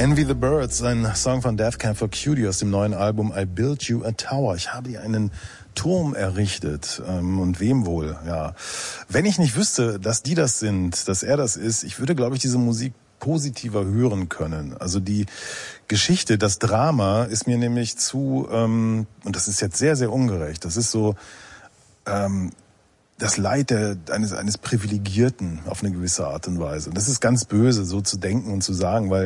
Envy the Birds, ein Song von Death Cab for Cutie aus dem neuen Album I Built You a Tower. Ich habe dir einen Turm errichtet. Und wem wohl? Ja. Wenn ich nicht wüsste, dass die das sind, dass er das ist, ich würde, glaube ich, diese Musik positiver hören können. Also die Geschichte, das Drama ist mir nämlich zu, und das ist jetzt sehr, sehr ungerecht, das ist so das Leid eines Privilegierten auf eine gewisse Art und Weise. Und das ist ganz böse, so zu denken und zu sagen, weil,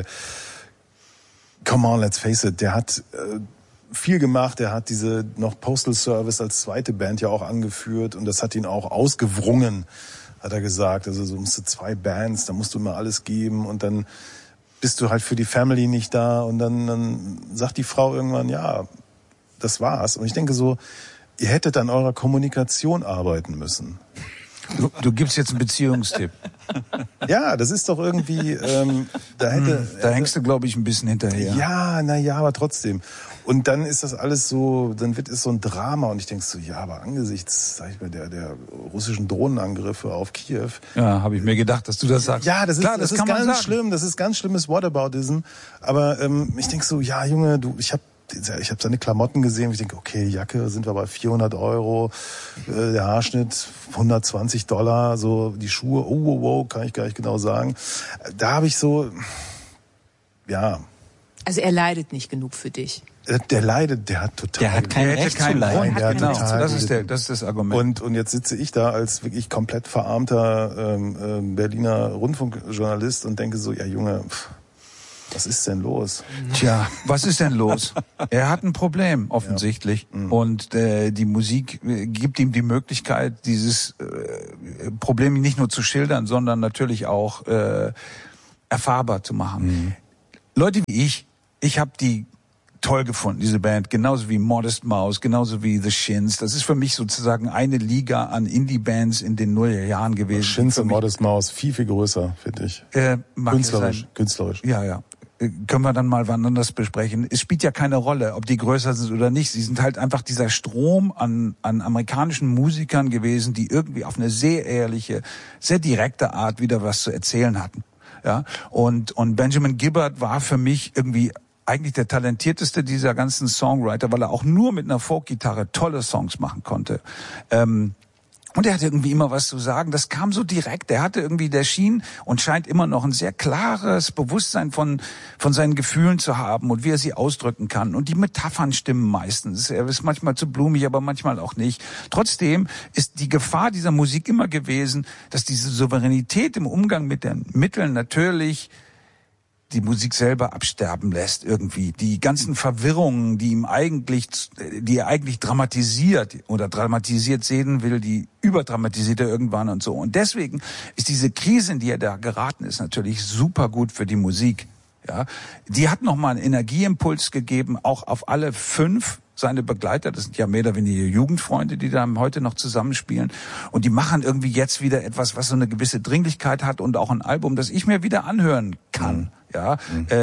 come on, let's face it, der hat viel gemacht, der hat diese noch Postal Service als zweite Band ja auch angeführt und das hat ihn auch ausgewrungen, hat er gesagt. Also so musst du 2 Bands, da musst du immer alles geben und dann bist du halt für die Family nicht da und dann sagt die Frau irgendwann, ja, das war's. Und ich denke so, ihr hättet an eurer Kommunikation arbeiten müssen. Du gibst jetzt einen Beziehungstipp. Ja, das ist doch irgendwie, da hängst du, glaube ich, ein bisschen hinterher. Ja, aber trotzdem. Und dann ist das alles so, dann wird es so ein Drama und ich denke so, ja, aber angesichts, sag ich mal, der russischen Drohnenangriffe auf Kiew. Ja, habe ich mir gedacht, dass du das sagst. Ja, das ist ganz schlimm, das ist ganz schlimmes Whataboutism. Aber ich denke so, ja, Junge, ich habe seine Klamotten gesehen, ich denke, okay, Jacke sind wir bei 400 €, der Haarschnitt $120, so die Schuhe, wow, kann ich gar nicht genau sagen. Da habe ich so, ja. Also er leidet nicht genug für dich. Der leidet, der hat total. Der hat kein Recht zu leiden. Genau. Das ist das Argument. Und jetzt sitze ich da als wirklich komplett verarmter Berliner Rundfunkjournalist und denke so, ja Junge, was ist denn los? Tja, was ist denn los? Er hat ein Problem, offensichtlich. Ja. Und die Musik gibt ihm die Möglichkeit, dieses Problem nicht nur zu schildern, sondern natürlich auch erfahrbar zu machen. Mhm. Leute wie ich habe die toll gefunden, diese Band, genauso wie Modest Mouse, genauso wie The Shins. Das ist für mich sozusagen eine Liga an Indie-Bands in den Nullerjahren gewesen. The Shins und Modest Mouse, viel, viel größer, finde ich. Künstlerisch. Ja. Können wir dann mal wann anders besprechen. Es spielt ja keine Rolle, ob die größer sind oder nicht. Sie sind halt einfach dieser Strom an amerikanischen Musikern gewesen, die irgendwie auf eine sehr ehrliche, sehr direkte Art wieder was zu erzählen hatten. Ja, und Benjamin Gibbard war für mich irgendwie eigentlich der talentierteste dieser ganzen Songwriter, weil er auch nur mit einer Folkgitarre tolle Songs machen konnte. Und er hatte irgendwie immer was zu sagen. Das kam so direkt. Der schien und scheint immer noch ein sehr klares Bewusstsein von seinen Gefühlen zu haben und wie er sie ausdrücken kann. Und die Metaphern stimmen meistens. Er ist manchmal zu blumig, aber manchmal auch nicht. Trotzdem ist die Gefahr dieser Musik immer gewesen, dass diese Souveränität im Umgang mit den Mitteln natürlich die Musik selber absterben lässt irgendwie. Die ganzen Verwirrungen, die er eigentlich dramatisiert oder dramatisiert sehen will, die überdramatisiert er irgendwann und so. Und deswegen ist diese Krise, in die er da geraten ist, natürlich super gut für die Musik. Ja, die hat nochmal einen Energieimpuls gegeben, auch auf alle 5 seine Begleiter, das sind ja mehr oder weniger Jugendfreunde, die da heute noch zusammenspielen. Und die machen irgendwie jetzt wieder etwas, was so eine gewisse Dringlichkeit hat und auch ein Album, das ich mir wieder anhören kann. Ja,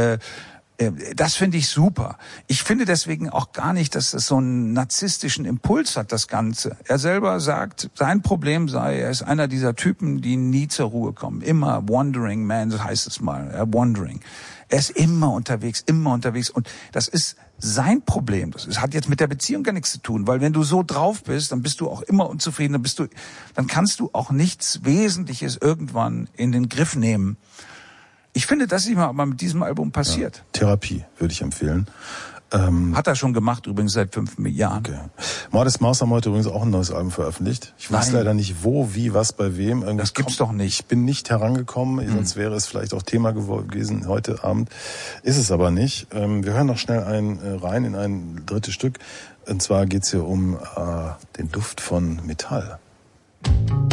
das finde ich super. Ich finde deswegen auch gar nicht, dass es so einen narzisstischen Impuls hat, das Ganze. Er selber sagt, sein Problem sei, er ist einer dieser Typen, die nie zur Ruhe kommen. Immer wandering man, so heißt es mal, wandering. Er ist immer unterwegs. Und das ist sein Problem. Das hat jetzt mit der Beziehung gar nichts zu tun, weil wenn du so drauf bist, dann bist du auch immer unzufrieden, dann kannst du auch nichts Wesentliches irgendwann in den Griff nehmen. Ich finde, das ist immer mit diesem Album passiert. Ja, Therapie würde ich empfehlen. Hat er schon gemacht, übrigens seit 5 Jahren. Okay. Modest Mouse haben heute übrigens auch ein neues Album veröffentlicht. Ich weiß leider nicht wo, wie, was, bei wem. Das gibt's doch nicht. Ich bin nicht herangekommen, sonst wäre es vielleicht auch Thema gewesen heute Abend. Ist es aber nicht. Wir hören noch schnell rein in ein drittes Stück. Und zwar geht's hier um den Duft von Metall.